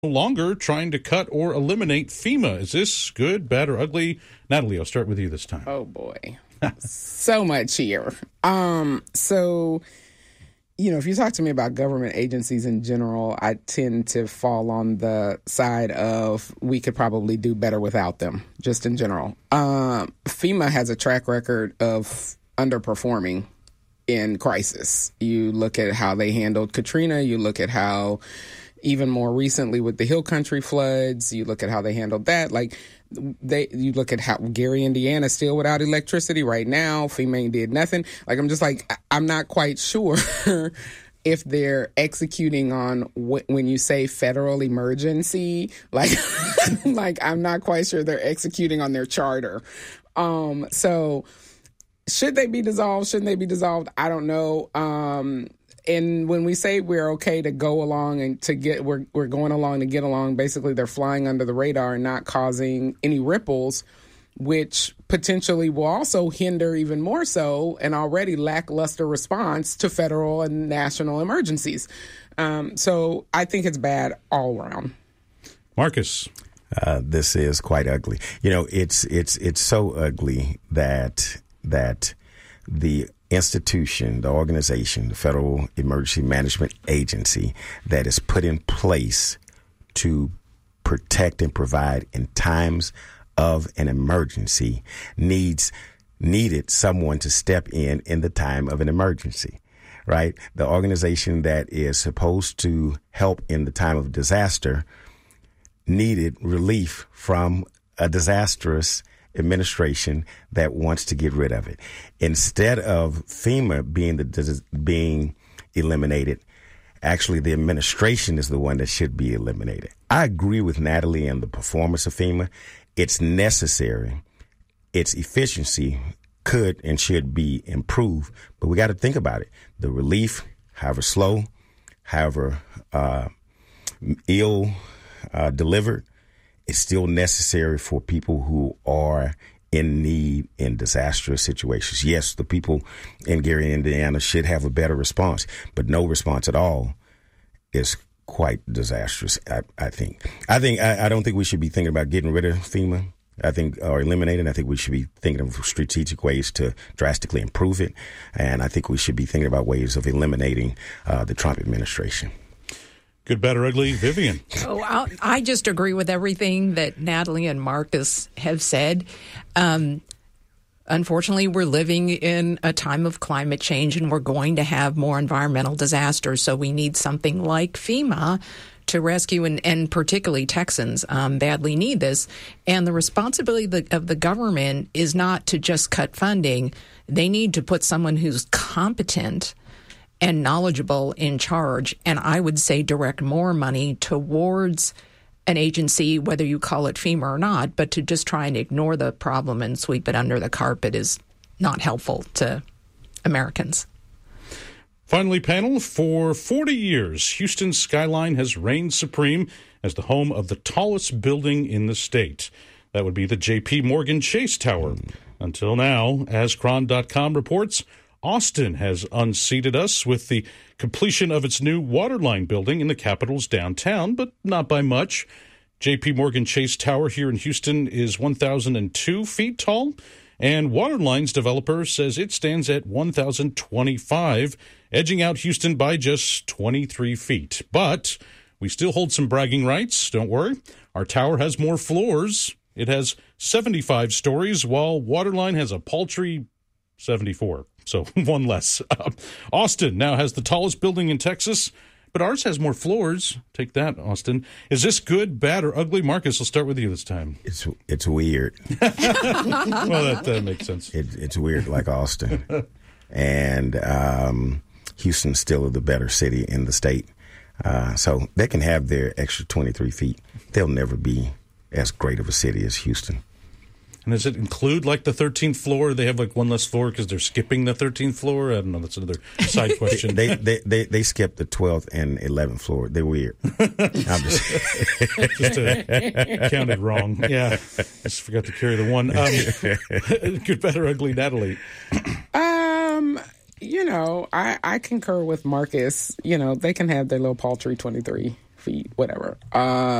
no longer trying to cut or eliminate FEMA. Is this good, bad, or ugly? Natalie, I'll start with you this time. Oh, boy. So much here. If you talk to me about government agencies in general, I tend to fall on the side of we could probably do better without them, just in general. FEMA has a track record of underperforming in crisis. You look at how they handled Katrina, you look at how even more recently with the Hill Country floods, you look at how they handled that. You look at how Gary, Indiana, is still without electricity right now. FEMA did nothing. I'm not quite sure if they're executing on when you say federal emergency. I'm not quite sure they're executing on their charter. So should they be dissolved? Shouldn't they be dissolved? I don't know. And when we say we're okay to go along and we're going along to get along, basically they're flying under the radar and not causing any ripples, which potentially will also hinder even more so an already lackluster response to federal and national emergencies. So I think it's bad all around. Marcus. This is quite ugly. It's so ugly that the institution, the organization, the Federal Emergency Management Agency that is put in place to protect and provide in times of an emergency needed someone to step in the time of an emergency, right? The organization that is supposed to help in the time of disaster needed relief from a disastrous administration that wants to get rid of it. Instead of FEMA being eliminated, actually the administration is the one that should be eliminated. I agree with Natalie and the performance of FEMA. It's necessary. Its efficiency could and should be improved, but we got to think about it. The relief, however slow, however ill delivered, it's still necessary for people who are in need in disastrous situations. Yes, the people in Gary, Indiana should have a better response, but no response at all is quite disastrous, I think. I don't think we should be thinking about getting rid of FEMA, or eliminating. I think we should be thinking of strategic ways to drastically improve it. And I think we should be thinking about ways of eliminating the Trump administration. Good, bad, or ugly, Vivian? I just agree with everything that Natalie and Marcus have said. Unfortunately, we're living in a time of climate change, and we're going to have more environmental disasters. So we need something like FEMA to rescue, and particularly Texans badly need this. And the responsibility of the government is not to just cut funding. They need to put someone who's competent and knowledgeable in charge, and I would say direct more money towards an agency, whether you call it FEMA or not, but to just try and ignore the problem and sweep it under the carpet is not helpful to Americans. Finally, panel, for 40 years, Houston's skyline has reigned supreme as the home of the tallest building in the state. That would be the J.P. Morgan Chase Tower. Until now, as Cron.com reports, Austin has unseated us with the completion of its new Waterline building in the capital's downtown, but not by much. J.P. Morgan Chase Tower here in Houston is 1,002 feet tall, and Waterline's developer says it stands at 1,025, edging out Houston by just 23 feet. But we still hold some bragging rights, don't worry. Our tower has more floors. It has 75 stories, while Waterline has a paltry 74. So one less. Austin now has the tallest building in Texas, but ours has more floors. Take that, Austin. Is this good, bad, or ugly? Marcus, I'll start with you this time. It's weird. Well, that makes sense. It's weird, like Austin. And Houston's still the better city in the state. So they can have their extra 23 feet. They'll never be as great of a city as Houston. And does it include, like, the 13th floor? They have, like, one less floor because they're skipping the 13th floor? I don't know. That's another side question. They skipped the 12th and 11th floor. They're weird. I'm just counted wrong. Yeah. Just forgot to carry the one. Good, better, ugly, Natalie. I concur with Marcus. They can have their little paltry 23 feet, whatever.